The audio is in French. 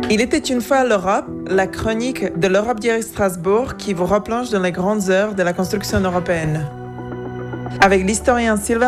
Il était une fois l'Europe, la chronique de l'Europe direct Strasbourg qui vous replonge dans les grandes heures de la construction européenne. Avec l'historien Sylvain